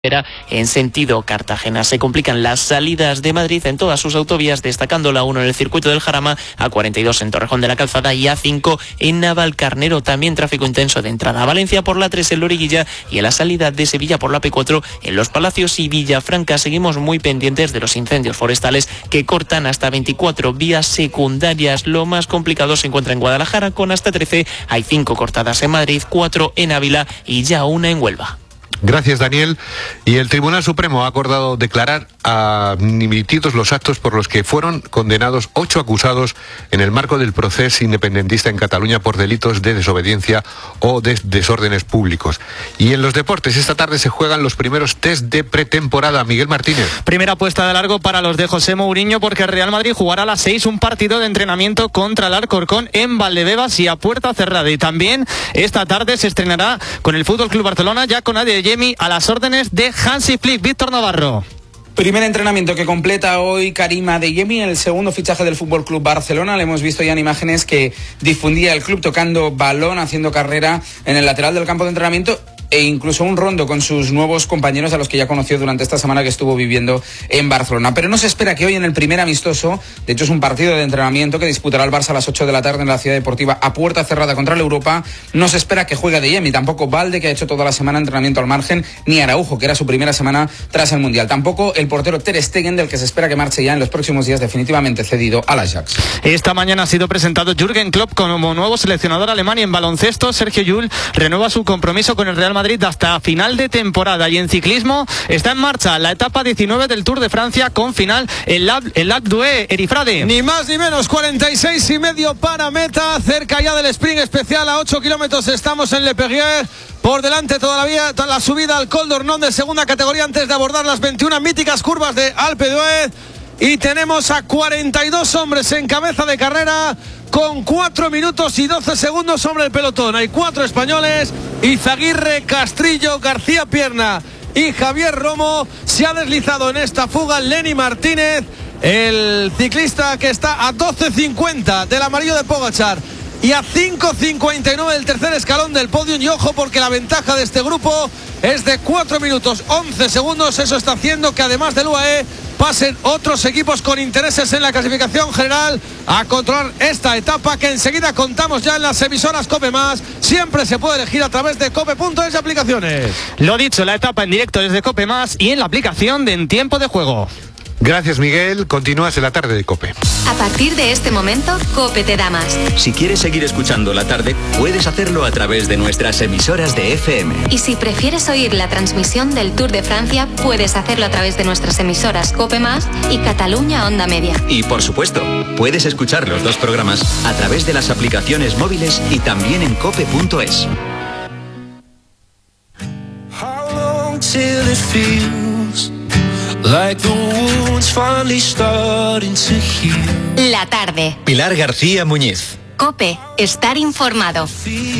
En sentido Cartagena. Se complican las salidas de Madrid en todas sus autovías, destacando la 1 en el circuito del Jarama, A42 en Torrejón de la Calzada y A5 en Navalcarnero. También tráfico intenso de entrada a Valencia por la 3 en Loriguilla y en la salida de Sevilla por la P4 en Los Palacios y Villafranca. Seguimos muy pendientes de los incendios forestales que cortan hasta 24 vías secundarias. Lo más complicado se encuentra en Guadalajara con hasta 13. Hay 5 cortadas en Madrid, 4 en Ávila y ya 1 en Huelva. Gracias, Daniel. Y el Tribunal Supremo ha acordado declarar admitidos los actos por los que fueron condenados 8 acusados en el marco del proceso independentista en Cataluña por delitos de desobediencia o de desórdenes públicos. Y en los deportes, esta tarde se juegan los primeros test de pretemporada. Miguel Martínez. Primera apuesta de largo para los de José Mourinho, porque el Real Madrid jugará a las 6 un partido de entrenamiento contra el Alcorcón en Valdebebas y a puerta cerrada. Y también esta tarde se estrenará con el Fútbol Club Barcelona, ya con Adeyemi a las órdenes de Hansi Flick. Víctor Navarro. Primer entrenamiento que completa hoy Karim Adeyemi, el segundo fichaje del Fútbol Club Barcelona. Le hemos visto ya en imágenes que difundía el club tocando balón, haciendo carrera en el lateral del campo de entrenamiento e incluso un rondo con sus nuevos compañeros a los que ya conoció durante esta semana que estuvo viviendo en Barcelona. Pero no se espera que hoy en el primer amistoso, de hecho es un partido de entrenamiento que disputará el Barça a las 8 de la tarde en la Ciudad Deportiva a puerta cerrada contra el Europa, no se espera que juegue Adeyemi, tampoco Valde, que ha hecho toda la semana entrenamiento al margen, ni Araujo, que era su primera semana tras el Mundial. Tampoco el portero Ter Stegen, del que se espera que marche ya en los próximos días definitivamente cedido al Ajax. Esta mañana ha sido presentado Jürgen Klopp como nuevo seleccionador alemán, y en baloncesto Sergio Llull renueva su compromiso con el Real Madrid hasta final de temporada. Y en ciclismo está en marcha la etapa 19 del Tour de Francia con final el Lac d'Huez. Erifrade. Ni más ni menos, 46,5 para meta, cerca ya del sprint especial a 8 kilómetros. Estamos en Le Perrier. Por delante todavía la subida al Col d'Ornon de segunda categoría antes de abordar las 21 míticas curvas de Alpe d'Huez. Y tenemos a 42 hombres en cabeza de carrera con 4 minutos y 12 segundos sobre el pelotón. Hay 4 españoles: Izaguirre, Castrillo, García Pierna y Javier Romo. Se ha deslizado en esta fuga Lenny Martínez, el ciclista que está a 12,50 del amarillo de Pogačar y a 5,59 del tercer escalón del podio. Y ojo, porque la ventaja de este grupo es de 4 minutos 11 segundos. Eso está haciendo que además del UAE pasen otros equipos con intereses en la clasificación general a controlar esta etapa, que enseguida contamos ya en las emisoras COPE+. Siempre se puede elegir a través de cope.es y aplicaciones. Lo dicho, la etapa en directo desde COPE+ y en la aplicación de En Tiempo de Juego. Gracias, Miguel. Continúas en la tarde de COPE. A partir de este momento, COPE te da más. Si quieres seguir escuchando la tarde, puedes hacerlo a través de nuestras emisoras de FM. Y si prefieres oír la transmisión del Tour de Francia, puedes hacerlo a través de nuestras emisoras COPE+ y Cataluña Onda Media. Y por supuesto, puedes escuchar los dos programas a través de las aplicaciones móviles y también en cope.es. La tarde. Pilar García Muñiz. COPE, estar informado.